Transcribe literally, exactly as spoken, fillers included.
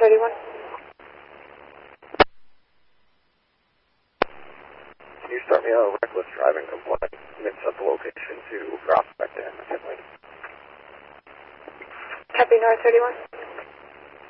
thirty-one. Can you start me on a reckless driving complaint and then set the location to Prospect and McKinley? Copy, North thirty-one.